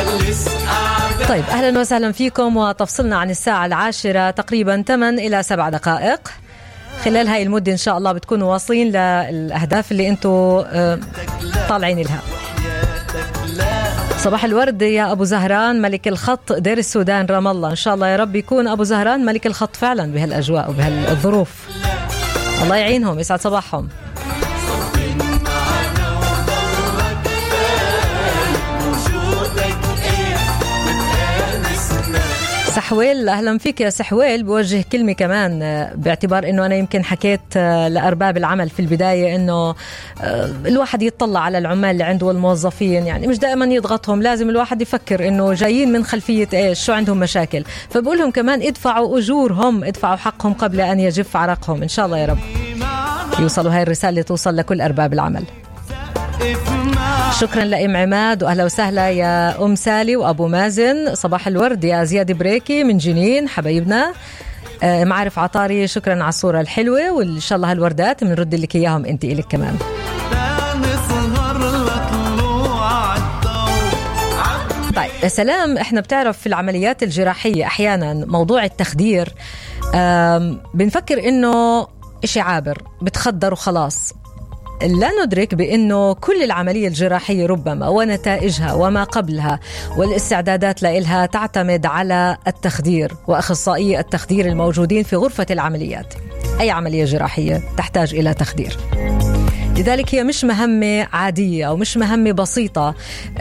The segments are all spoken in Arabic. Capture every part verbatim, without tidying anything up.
طيب أهلا وسهلا فيكم، وتفصلنا عن الساعة العاشرة تقريبا ثمانية إلى سبع دقائق. خلال هاي المدة إن شاء الله بتكونوا واصلين للأهداف اللي أنتوا طالعين لها. صباح الورد يا أبو زهران ملك الخط دير السودان رام الله. إن شاء الله يا رب يكون أبو زهران ملك الخط فعلا بهالأجواء وبهالظروف. الله يعينهم، يسعد صباحهم. سحويل أهلا فيك يا سحويل. بوجه كلمة كمان باعتبار أنه أنا يمكن حكيت لأرباب العمل في البداية أنه الواحد يتطلع على العمال اللي عنده والموظفين، يعني مش دائما يضغطهم، لازم الواحد يفكر أنه جايين من خلفية إيش، شو عندهم مشاكل. فبقولهم كمان ادفعوا أجورهم، ادفعوا حقهم قبل أن يجف عرقهم. إن شاء الله يا رب يوصلوا هاي الرسالة توصل لكل أرباب العمل. شكرا لأم عماد، وأهلا وسهلا يا أم سالي وأبو مازن. صباح الورد يا زياد بريكي من جنين حبايبنا. آه معارف عطاري شكرا على الصورة الحلوة، وإن شاء الله هالوردات بنرد لك إياهم أنت إلك كمان. طيب يا سلام، إحنا بتعرف في العمليات الجراحية أحيانا موضوع التخدير بنفكر إنه إشي عابر بتخدر وخلاص. لا ندرك بأنه كل العملية الجراحية ربما ونتائجها وما قبلها والاستعدادات لإلها تعتمد على التخدير وأخصائي التخدير الموجودين في غرفة العمليات. أي عملية جراحية تحتاج إلى تخدير، لذلك هي مش مهمة عادية أو مش مهمة بسيطة،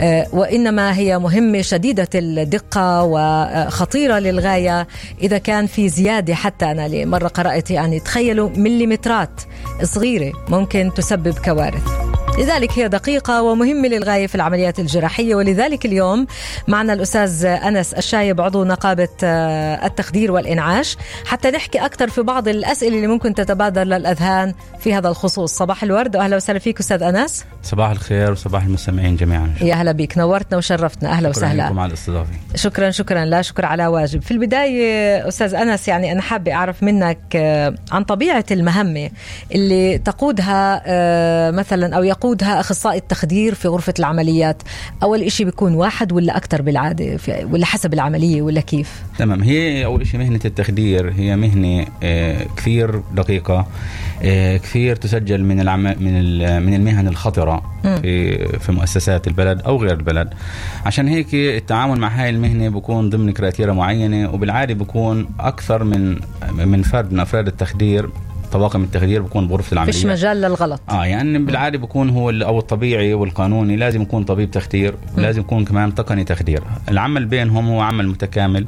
وإنما هي مهمة شديدة الدقة وخطيرة للغاية. إذا كان في زيادة، حتى أنا مرة قرأت يعني تخيلوا مليمترات صغيرة ممكن تسبب كوارث. لذلك هي دقيقة ومهمة للغاية في العمليات الجراحية. ولذلك اليوم معنا الأستاذ أنس الشايب عضو نقابة التخدير والإنعاش حتى نحكي أكثر في بعض الأسئلة اللي ممكن تتبادر للأذهان في هذا الخصوص. صباح الورد وأهلا وسهلا فيك أستاذ أنس. صباح الخير وصباح المستمعين جميعا. يا هلا بيك، نورتنا وشرفتنا. أهلا وسهلا. شكرا على الاستضافة. شكرا شكرا لا شكر على واجب. في البداية أستاذ أنس، يعني أنا حابة أعرف منك عن طبيعة المهمة اللي تقودها مثلا أو يقودها أخصائي التخدير في غرفة العمليات. أول إشي بيكون واحد ولا أكتر بالعادة، ولا حسب العملية ولا كيف؟ تمام. هي أول إشي مهنة التخدير هي مهنة كثير دقيقة، كثير تسجل من العمل من من المهن الخطرة في في مؤسسات البلد أو غير البلد. عشان هيك التعامل مع هاي المهنة بيكون ضمن كريتيريا معينة، وبالعادة بيكون أكثر من من فرد من أفراد التخدير. طواقم التخدير بيكون بغرفة العمليات، فيش مجال للغلط. اه يعني بالعاده بيكون هو او الطبيعي والقانوني لازم يكون طبيب تخدير، ولازم يكون كمان تقني تخدير. العمل بينهم هو عمل متكامل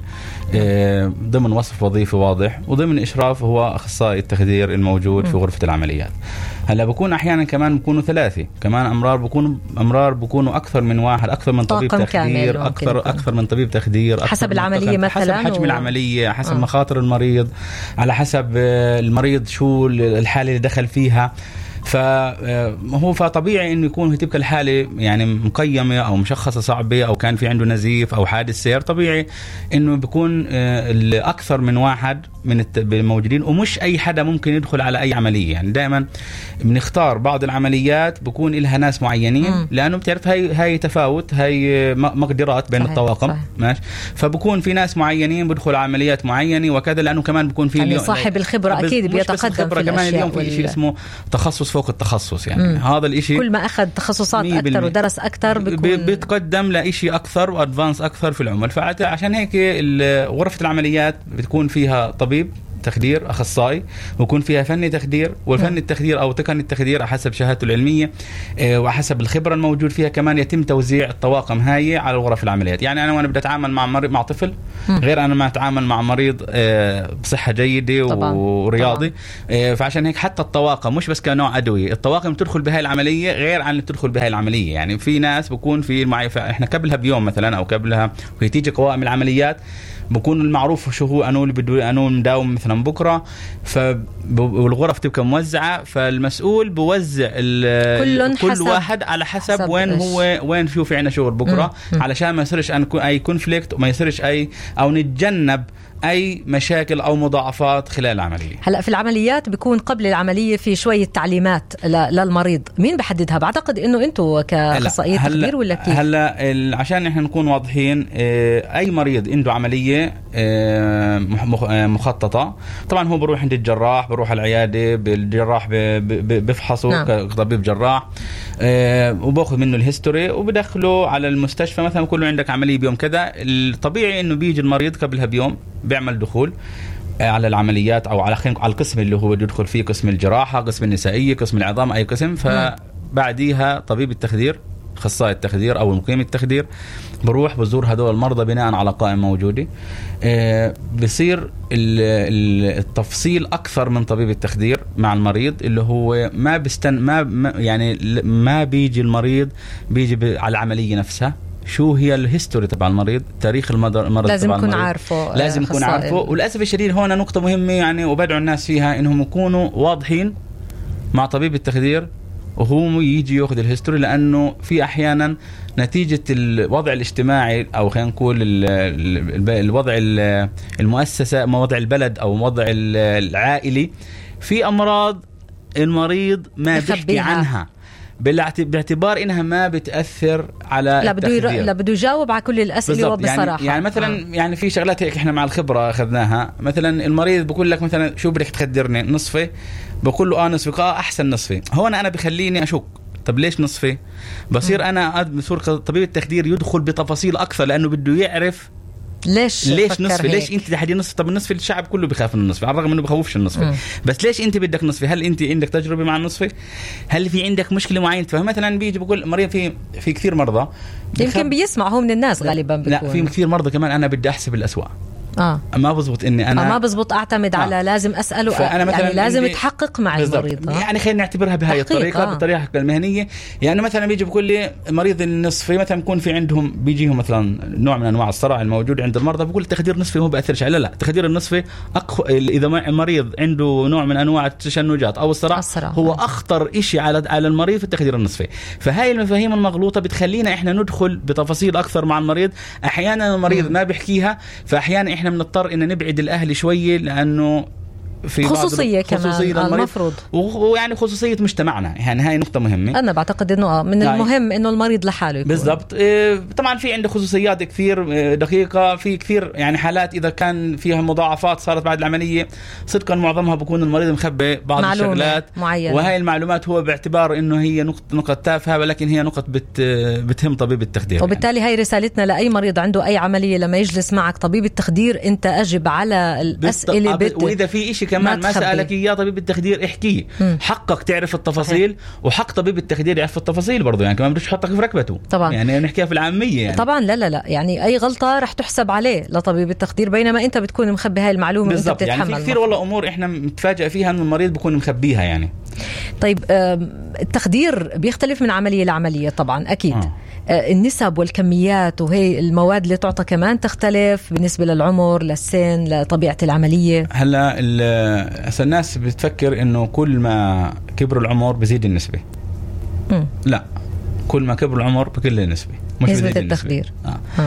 آه ضمن وصف وظيفي واضح، وضمن اشراف هو اخصائي التخدير الموجود م. في غرفة العمليات. هلا بكون احيانا كمان بيكونوا ثلاثه، كمان امرار بيكونوا امرار بيكونوا اكثر من واحد، اكثر من طبيب تخدير، اكثر اكثر من طبيب تخدير، حسب العمليه مثلا، حسب حجم و... العمليه، حسب آه. مخاطر المريض، على حسب المريض شو الحاله اللي دخل فيها. فهو فطبيعي انه يكون تلك الحاله يعني مقيمه او مشخصه صعبه، او كان في عنده نزيف او حادث سير. طبيعي انه بيكون اكثر من واحد من الموجودين، ومش اي حدا ممكن يدخل على اي عمليه. يعني دائما بنختار بعض العمليات بيكون لها ناس معينين، م. لانه بتعرف هاي هاي تفاوت، هاي مقدرات بين صحيح. الطواقم صحيح. ماشي. فبكون في ناس معينين بدخل عمليات معينه وكذا، لانه كمان بيكون في يعني صاحب الخبره اكيد بيتقدم في كمان اليوم في شيء اسمه تخصص فوق التخصص. يعني مم. هذا الاشي كل ما اخذ تخصصات اكثر ودرس اكثر بيكون بيتقدم لاشي اكثر وادفانس اكثر في العمل. فعشان هيك غرفة العمليات بتكون فيها طبيب تخدير اخصائي، ويكون فيها فني تخدير، والفن التخدير او تقني التخدير حسب شهادته العلميه وحسب الخبره الموجود فيها. كمان يتم توزيع الطواقم هاي على غرف العمليات. يعني انا وانا بدي اتعامل مع مريض مع طفل غير انا ما اتعامل مع مريض بصحه جيده طبعاً. ورياضي طبعاً. فعشان هيك حتى الطواقم مش بس كنوع ادويه، الطواقم تدخل بهاي العمليه غير عن اللي تدخل بهاي العمليه. يعني في ناس بكون في المعرفة، احنا قبلها بيوم مثلا او قبلها وهي تيجي قوائم العمليات بكون المعروف شو هو انو اللي بده انو مداوم مثلا مثلا بكره، فالغرف تبقى موزعه، فالمسؤول بوزع كل حسب واحد على حسب, حسب وين إيش. هو وين شو في عنا شغل بكره، مم. علشان ما يصيرش اي كونفليكت وما يصيرش اي او نتجنب اي مشاكل او مضاعفات خلال العمليه. هلا في العمليات بيكون قبل العمليه في شويه تعليمات للمريض، مين بحددها؟ بعتقد انه انتم كاخصائيين تخدير ولا كيف؟ هلا عشان احنا نكون واضحين، اي مريض عنده عمليه مخططه طبعا هو بروح عند الجراح، بروح على العياده، بالجراح بفحصه نعم. كطبيب جراح، وباخذ منه الهيستوري وبدخله على المستشفى. مثلا كله عندك عمليه بيوم كذا، الطبيعي انه بيجي المريض قبلها بيوم بيعمل دخول على العمليات او على على القسم اللي هو بده يدخل فيه، قسم الجراحه، قسم النسائيه، قسم العظام، اي قسم. فبعديها طبيب التخدير، اخصائي التخدير او مقيم التخدير بروح بزور هذول المرضى بناء على قائمه موجوده. آه بصير التفصيل اكثر من طبيب التخدير مع المريض، اللي هو ما بستن ما يعني ما بيجي المريض بيجي على العمليه نفسها، شو هي الهيستوري تبع المريض، تاريخ المرض لازم تبع يكون المريض عارفه، لازم يكون عارفه. وللاسف الشديد هون نقطه مهمه يعني، وبدعو الناس فيها انهم يكونوا واضحين مع طبيب التخدير وهو يجي ياخذ الهيستوري، لانه في احيانا نتيجه الوضع الاجتماعي او خلينا نقول الوضع المؤسسه، وضع البلد او وضع العائلي، في امراض المريض ما بيحكي عنها باعتبار انها ما بتاثر على لا بده ير... لا بده يجاوب على كل الاسئله وبصراحه. يعني, يعني مثلا آه. يعني في شغلات هيك احنا مع الخبره اخذناها. مثلا المريض بقول لك مثلا شو بدك تخدرني، نصفي؟ بقول له اه نصفي، اه احسن نصفي. هون انا بخليني اشك، طب ليش نصفي؟ بصير م. انا بصير طبيب التخدير يدخل بتفاصيل اكثر، لانه بده يعرف ليش ليش نصفي، ليش انت تحدي نصف؟ طب النصف الشعب كله بخاف من النصف، على الرغم انه بخوفش النصفي، م. بس ليش انت بدك نصفي؟ هل انت عندك تجربه مع النصفي؟ هل في عندك مشكله معينه؟ فمثلا بيجي بقول مريض، في في كثير مرضى يمكن بيسمعوا من الناس غالبا بيكون. لا في كثير مرضى كمان انا بدي احسب الأسوأ. اه ما بزبط اني انا آه ما بزبط اعتمد آه. على لازم اساله، فأنا مثلا يعني لازم يتحقق مع المريض. آه. يعني خلينا نعتبرها بهاي الطريقه، آه. بالطريقه المهنيه. يعني مثلا بيجي بقول لي مريض النصفي، مثلا بكون في عندهم بيجيهم مثلا نوع من انواع الصرع الموجود عند المرضى، بقول تخدير نصفي هو بأثرش عليه. لا، تخدير النصفي أخ... اذا مريض عنده نوع من انواع التشنجات او الصرع، الصرع. هو آه. اخطر شيء على على المريض في التخدير النصفي. فهاي المفاهيم المغلوطه بتخلينا احنا ندخل بتفاصيل اكثر مع المريض. احيانا المريض م. ما بيحكيها، فاحيانا احنا بنضطر ان نبعد الأهل شوية، لأنه في خصوصية كمان المفروض، ويعني خصوصية مجتمعنا. يعني هاي نقطة مهمة. أنا بعتقد إنه من يعني المهم إنه المريض لحاله يكون. بالضبط. طبعا في عنده خصوصيات كثير دقيقة، في كثير يعني حالات إذا كان فيها مضاعفات صارت بعد العملية، صدقا معظمها بكون المريض مخبي بعض الشغلات معينة، وهي المعلومات هو باعتبار إنه هي نقط نقط تافهة، ولكن هي نقط بت بتهم طبيب التخدير. وبالتالي يعني. هاي رسالتنا لأي مريض عنده أي عملية، لما يجلس معك طبيب التخدير أنت أجب على الأسئلة بت... وإذا في إشي كمان ما سألك إياه طبيب التخدير احكيه. حقك تعرف التفاصيل، صحيح. وحق طبيب التخدير يعرف التفاصيل برضه، يعني كمان بدوش يحطك في ركبته طبعا. يعني نحكيها في العامية يعني. طبعا لا لا لا يعني أي غلطة رح تحسب عليه لطبيب التخدير، بينما أنت بتكون مخبي هاي المعلومة وأنت بتتحمل. يعني في كثير والله أمور إحنا متفاجئ فيها إن المريض بيكون مخبيها يعني. طيب التخدير بيختلف من عملية لعملية طبعا أكيد. آه. النسب والكميات وهي المواد اللي تعطى كمان تختلف بالنسبة للعمر، للسن، لطبيعة العملية. هلا الناس بتفكر إنه كل ما كبر العمر بزيد النسبة. م. لا، كل ما كبر العمر بقل النسبة، مش نسبة التخدير. آه. آه.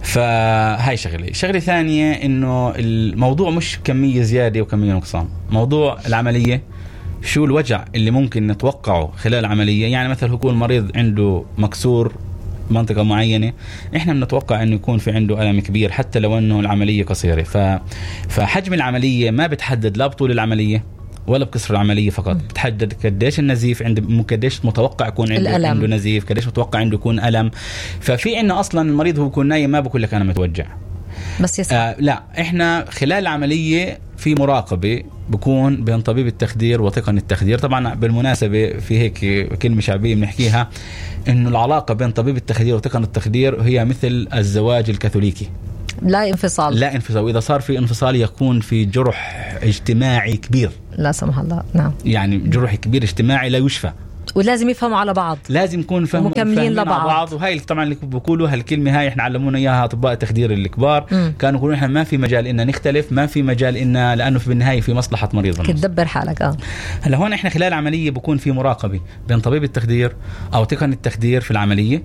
فهاي شغلة شغلة ثانية، إنه الموضوع مش كمية زيادة وكمية نقصان، موضوع العملية شو الوجع اللي ممكن نتوقعه خلال العملية. يعني مثلا يكون المريض عنده مكسور منطقة معينة، إحنا بنتوقع إنه يكون في عنده ألم كبير حتى لو إنه العملية قصيرة. ف... فحجم العملية ما بتحدد لا بطول العملية ولا بكسر العملية فقط، بتحدد قديش النزيف عنده، قديش متوقع يكون عنده, عنده نزيف، قديش متوقع عنده يكون ألم. ففي عنا أصلا المريض هو يكون نايم ما بقول لك أنا متوجع بس يسمع. آه لا، إحنا خلال العملية في مراقبة بكون بين طبيب التخدير وتقني التخدير. طبعا بالمناسبة في هيك كلمة شعبية بنحكيها، إنه العلاقة بين طبيب التخدير وتقني التخدير هي مثل الزواج الكاثوليكي، لا انفصال. لا انفصال، وإذا صار في انفصال يكون في جرح اجتماعي كبير لا سمح الله. نعم، يعني جرح كبير اجتماعي لا يشفى. ولازم يفهموا على بعض، لازم نكون فهم مكملين لبعض بعض. وهي طبعا اللي بقولوا هالكلمه هاي احنا علمونا اياها اطباء التخدير الكبار، م. كانوا يقولوا احنا ما في مجال ان نختلف، ما في مجال ان لانه في النهايه في مصلحه مريض النص. تدبر حالك. اه هلا هون احنا خلال العمليه بكون في مراقبه بين طبيب التخدير او تقني التخدير في العمليه،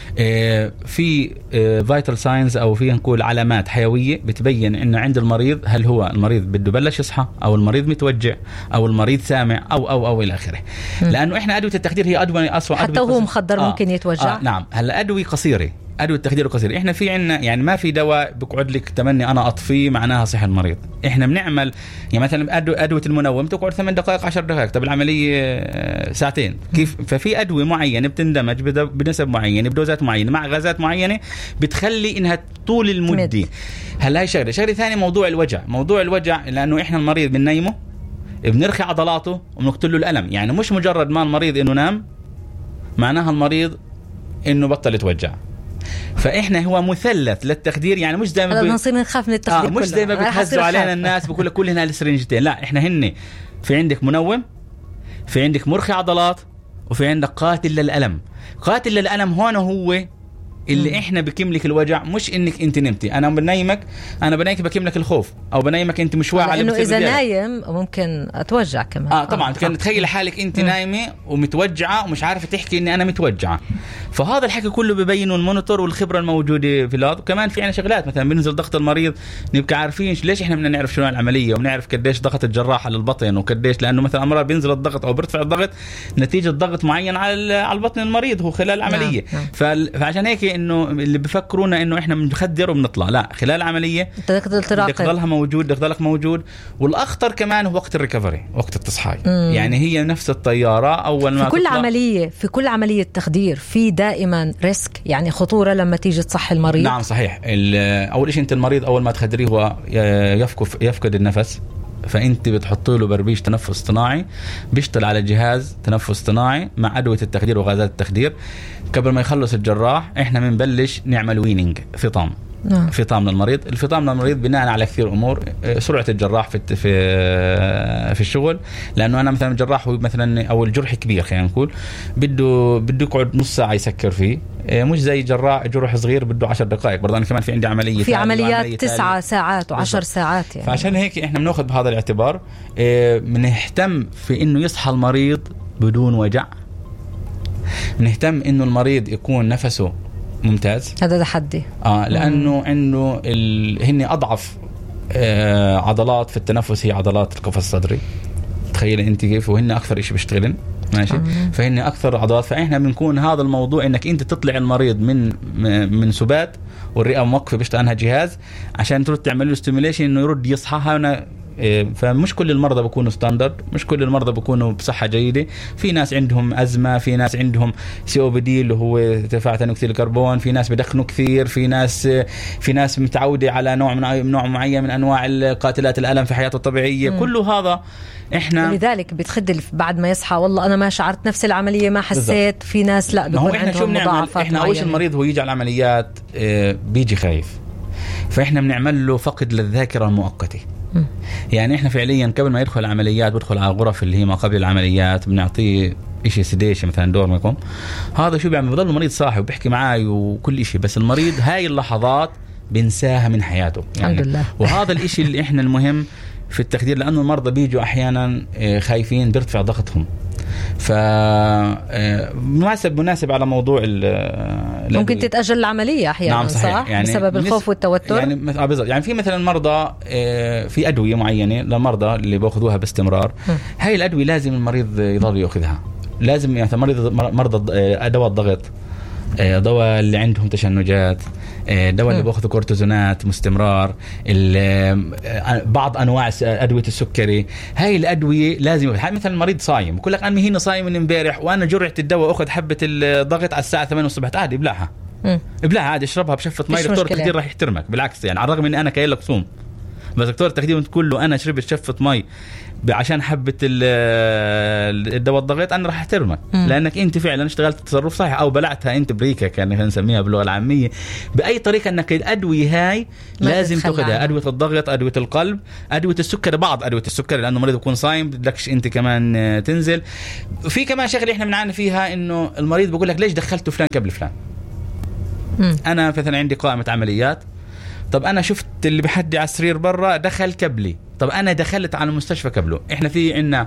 اه في فايتال اه ساينز او في نقول علامات حيويه بتبين انه عند المريض هل هو المريض بده بلش يصحى او المريض متوجع او المريض سامع او او او الى اخره. لانه احنا ادويه التخدير هي ادويه اصلا حتى هو مخدر آه ممكن يتوجع. آه نعم. هلا ادويه قصيره، ادويه التخدير قصيره. احنا في عنا يعني ما في دواء بقعد لك تمني انا اطفيه معناها صح المريض. احنا بنعمل يعني مثلا ادويه المنوم تقعد ثمان دقائق عشر دقائق، طب العمليه ساعتين كيف. ففي ادويه معينه بتندمج بنسب معينه بدوزات معينه مع غازات معينه بتخلي انها طول المده. هلا هي شغله شغله ثانيه موضوع الوجع. موضوع الوجع لانه احنا المريض بننيمه بنرخي عضلاته وبنقتل له الالم. يعني مش مجرد ما المريض انه نام معناها المريض انه بطل يتوجع. فاحنا هو مثلث للتخدير. يعني مش زي ما بنصير نخاف من التخدير. آه مش زي ما بتهزوا علينا الناس بقول لك كل هنا السرنجتين. لا احنا هن في عندك منوم، في عندك مرخي عضلات، وفي عندك قاتل للالم. قاتل للالم هون هو اللي م. احنا بكملك الوجع، مش انك انت نمتي. انا بنيمك انا بنيمك بكملك الخوف او بنيمك انت مش واعي على انه اذا نايم ممكن اتوجع كمان. اه طبعا. آه. كان تخيل حالك انت م. نايمه ومتوجعه ومش عارفه تحكي اني انا متوجعه. فهذا الحكي كله ببينه المونيتور والخبره الموجوده في الارض. كمان في عنا شغلات مثلا بننزل ضغط المريض نبقى عارفين ليش احنا بدنا نعرف شنو العمليه وبنعرف قديش ضغط الجراح على البطن وقديش، لانه مثلا امراض بينزل الضغط او بيرتفع الضغط نتيجه ضغط معين على على البطن المريض هو خلال العمليه. نعم. فعشان هيك انه اللي بفكرونا انه احنا بنخدر وبنطلع، لا خلال العمليه بدك تضلها موجود، بدك تضلك موجود. والاخطر كمان هو وقت الريكفري، وقت التصحي. يعني هي نفس الطياره اول ما في كل عمليه في كل عمليه تخدير في دائما ريسك، يعني خطوره لما تيجي تصحي المريض. نعم صحيح. اول شيء انت المريض اول ما تخدريه هو يفقد يفقد النفس، فانت بتحط له بربيش تنفس اصطناعي بيشتغل على جهاز تنفس اصطناعي مع ادويه التخدير وغازات التخدير. قبل ما يخلص الجراح احنا بنبلش نعمل ويننج، فطام. نعم. فطام للمريض. الفطام للمريض بناء على كثير امور، سرعه الجراح في في في الشغل، لانه انا مثلا الجراح مثلا او الجرح كبير خلينا نقول بده بده يقعد نص ساعه يسكر فيه، مش زي جراح جرح صغير بده عشر دقائق. برضه انا كمان في عندي عمليه في عمليات تسعة ساعات وعشر ساعات يعني. فعشان هيك احنا بناخذ بهذا الاعتبار، بنهتم في انه يصحى المريض بدون وجع، بنهتم انه المريض يكون نفسه ممتاز. هذا تحدي. اه لانه مم. عنده ال... هن اضعف آه عضلات في التنفس هي عضلات القفص الصدري. تخيل انت كيف، وهن اكثر شيء بيشتغلن ماشي. مم. فهن اكثر عضلات. فاحنا بنكون هذا الموضوع انك انت تطلع المريض من من سبات والرئه موقفه بيشتغل عنها جهاز عشان ترد تعمل له ستيميليشن انه يرد يصحى. هنا فمش كل المرضى بيكونوا ستاندرد، مش كل المرضى بيكونوا بصحة جيدة. في ناس عندهم أزمة، في ناس عندهم سي او بي دي اللي هو ارتفاع ثاني أكسيد الكربون، في ناس بدخنوا كثير، في ناس في ناس متعودة على نوع من نوع معين من أنواع قاتلات الألم في حياته الطبيعية. م. كله هذا احنا لذلك بتخدل بعد ما يصحى والله أنا ما شعرت نفس العملية ما حسيت بالضبط. في ناس لا بيكون عندهم مضاعفات. احنا أول المريض هو يجي على العمليات بيجي خايف، فإحنا بنعمل له فقد للذاكرة المؤقتة. يعني احنا فعليا قبل ما يدخل العمليات بدخل على غرف اللي هي ما قبل العمليات بنعطيه إشي سيديشن مثلا دور منكم. هذا شو بيعمل؟ بضل المريض صاحي وبيحكي معاي وكل إشي، بس المريض هاي اللحظات بنساها من حياته يعني. الحمد لله. وهذا الإشي اللي احنا المهم في التخدير، لأنه المرضى بيجوا أحيانا خايفين بيرتفع ضغطهم. ف مناسب مناسب على موضوع ممكن تتأجل العملية أحيانا. نعم صح. يعني بسبب الخوف والتوتر. يعني بالضبط. يعني في مثلا مرضى في أدوية معينة للمرضى اللي بأخذوها باستمرار. م. هاي الأدوية لازم المريض يضل يأخذها، لازم يعني مريض مرضى دواء الضغط، دواء اللي عندهم تشنجات، دواء اللي بأخذوا كورتيزونات مستمرار، بعض أنواع أدوية السكري. هاي الأدوية لازم. هاي مثلا المريض صايم بقول لك أنا هنا صايم من امبارح وأنا جرعة الدواء أخذ حبة الضغط على الساعة ثمانية الصبح، عادي ابلعها ابلعها عادي، اشربها بشفة ماء، دكتور كثير راح يحترمك بالعكس. يعني على الرغم إن أنا كاين لك صوم بس دكتور التخدير تقول له انا شربت شفه مي عشان حبه الدواء الضغط، انا راح احترمك م. لانك انت فعلا اشتغلت تصرف صحيح او بلعتها انت بريكه كان نسميها باللغه العاميه باي طريقه، انك الادويه هاي لازم تاخذها، ادويه الضغط، ادويه القلب، ادويه السكر، بعض ادويه السكر لانه المريض يكون صايم بدكش انت كمان تنزل. في كمان شغله احنا بنعاني فيها انه المريض بيقول لك ليش دخلته فلان قبل فلان. م. انا مثلا عندي قائمه عمليات، طب انا شفت اللي بحدي على السرير برا دخل قبلي، طب انا دخلت على المستشفى قبله. احنا في عنا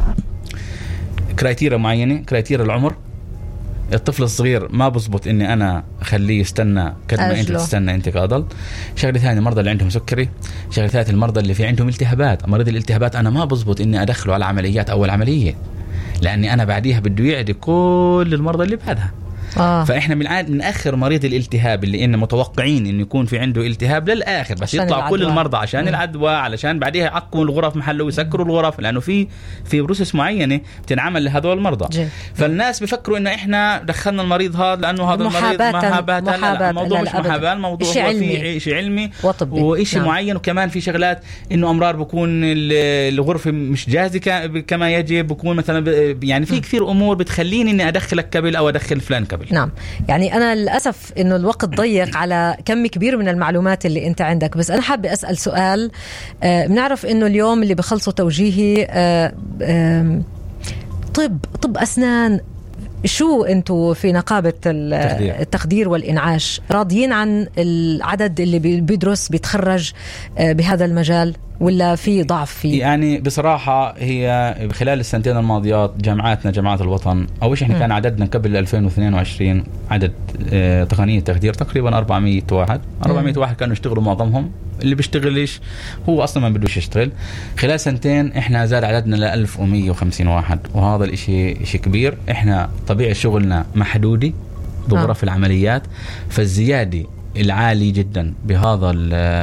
كرايتيريا معينه، كرايتيريا العمر. الطفل الصغير ما بزبط اني انا اخليه يستنى قد ما انت تستنى انت كأضل. شغله ثانيه المرضى اللي عندهم سكري، شغله ثالثه المرضى اللي في عندهم التهابات. مريض الالتهابات انا ما بزبط اني ادخله على عمليات اول عمليه، لاني انا بعديها بده يعدي كل المرضى اللي بعدها. آه. فاحنا بنعاد ناخر مريض الالتهاب اللي إن متوقعين انه يكون في عنده التهاب للاخر بس يطلع العدوى. كل المرضى عشان م. العدوى، علشان بعديها يعقموا الغرف محله ويسكروا الغرف، لانه في في بروسس معينه بتنعمل لهذول المرضى جي. فالناس بيفكروا انه احنا دخلنا المريض هذا لانه هذا المريض محاباه. لا الموضوع مش محاباه، الموضوع هو في شيء علمي وشيء نعم. معين. وكمان في شغلات انه امرار بكون الغرفه مش جاهزه كما يجب، بكون مثلا يعني في كثير امور بتخليني اني ادخلك قبل او ادخل فلان قبل. نعم، يعني أنا للأسف إنه الوقت ضيق على كم كبير من المعلومات اللي أنت عندك، بس أنا حابة أسأل سؤال. آه بنعرف إنه اليوم اللي بخلصوا توجيهي آه آه طب طب أسنان، شو أنتوا في نقابة التخدير والإنعاش راضيين عن العدد اللي بيدرس بيتخرج آه بهذا المجال ولا في ضعف فيه؟ يعني بصراحة هي خلال السنتين الماضيات جامعاتنا جامعات الوطن أول شيء إحنا كان عددنا قبل ألفين واثنين وعشرين عدد اه تقنية تخدير تقريبا أربعمية واحد أربعمية واحد كانوا يشتغلوا، معظمهم اللي بيشتغلش هو أصلا ما بدوش يشتغل. خلال سنتين إحنا زاد عددنا ل ألف ومية وخمسين واحد، وهذا الإشي إشي كبير. إحنا طبيعة شغلنا محدودة بغرف آه. العمليات، فالزيادة العالي جدا بهذا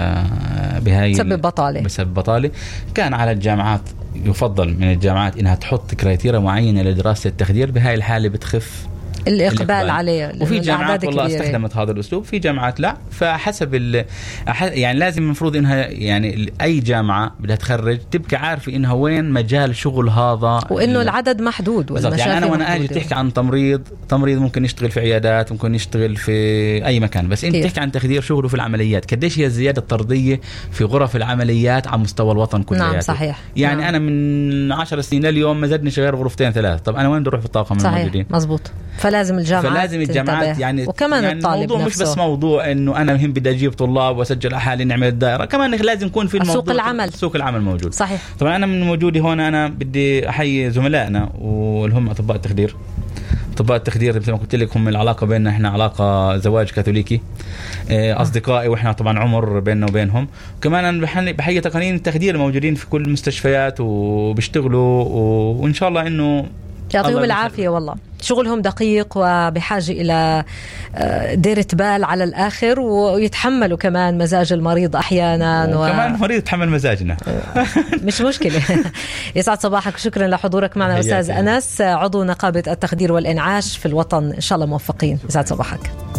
بهاي بسبب بطالة بسبب بطالة كان على الجامعات. يفضل من الجامعات إنها تحط كرايتيريا معينة لدراسة التخدير، بهاي الحالة بتخف الإقبال, الإقبال. عليه. وفي جامعات والله كبيرة. استخدمت هذا الأسلوب، في جامعات لا. فحسب ال... يعني لازم المفروض إنها يعني أي جامعة بدها تخرج تبقى عارفة إنها وين مجال شغل هذا، وإنه العدد محدود. يعني أنا وأنا أجي تحكي عن تمريض، تمريض ممكن يشتغل في عيادات، ممكن يشتغل في أي مكان، بس أنت تحكي عن تخدير شغله في العمليات. قديش هي الزيادة الطردية في غرف العمليات على مستوى الوطن كله؟ نعم صحيح. يعني نعم. أنا من عشر سنين اليوم ما زدني غير غرفتين ثلاث، طب أنا وين بدي أروح في الطاقم الموجودين؟ مزبوط. فلازم الجامعات فلازم الجامعات يعني وكمان يعني الطالب الموضوع نفسه. مش بس موضوع انه انا مهم بدي اجيب طلاب واسجل احالي نعمل الدائره، كمان لازم يكون في الموضوع سوق العمل سوق العمل موجود. صحيح. طبعا انا من وجودي هون انا بدي احيي زملائنا واللي هم اطباء التخدير. اطباء التخدير مثل ما قلت لكم العلاقه بيننا احنا علاقه زواج كاثوليكي، اصدقائي واحنا طبعا عمر بيننا وبينهم. وكمان انا بحيي تقنيين التخدير الموجودين في كل المستشفيات وبيشتغلوا، وان شاء الله انه يعطيهم العافية. والله شغلهم دقيق وبحاجة إلى ديرة بال على الآخر، ويتحملوا كمان مزاج المريض أحيانا، وكمان و... مريض يتحمل مزاجنا مش مشكلة. يسعد صباحك، شكرا لحضورك معنا أستاذ أنس، عضو نقابة التخدير والإنعاش في الوطن. إن شاء الله موفقين. يسعد صباحك.